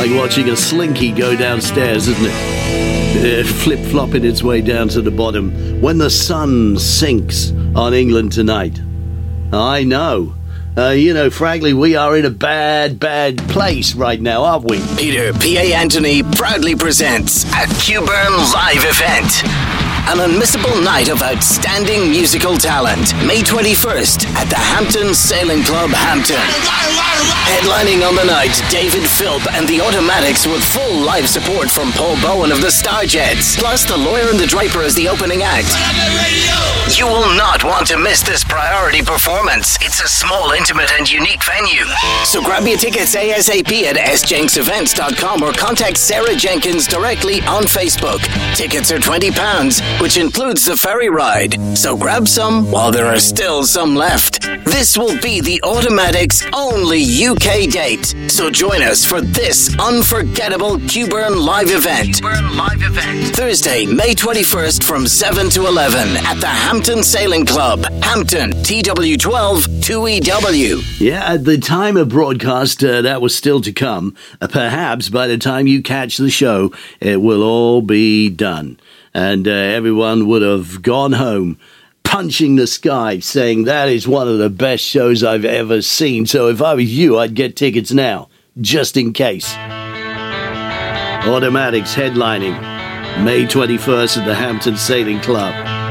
like watching a slinky go downstairs, isn't it? Flip-flopping its way down to the bottom when the sun sinks on England tonight. I know. Frankly, we are in a bad place right now, aren't we? Peter P.A. Anthony proudly presents a Q-Burn live event. An unmissable night of outstanding musical talent. May 21st at the Hampton Sailing Club, Hampton. Headlining on the night, David Philp and the Automatics with full live support from Paul Bowen of the Starjets. Plus the Lawyer and the Draper as the opening act. You will not want to miss this priority performance. It's a small, intimate and unique venue. So grab your tickets ASAP at sjenksevents.com or contact Sarah Jenkins directly on Facebook. Tickets are £20, which includes the ferry ride. So grab some while there are still some left. This will be the Automatics' only UK date. So join us for this unforgettable Q-Burn live event. Thursday, May 21st from 7 to 11 at the Hampton Sailing Club, Hampton, TW12 2EW. Yeah, at the time of broadcast, that was still to come. Perhaps by the time you catch the show, it will all be done. And everyone would have gone home punching the sky, saying that is one of the best shows I've ever seen. So if I was you, I'd get tickets now, just in case. Automatics headlining May 21st at the Hampton Sailing Club.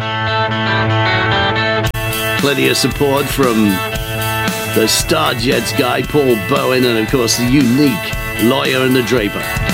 Plenty of support from the Starjets guy, Paul Bowen, and of course the unique Lawyer and the Draper.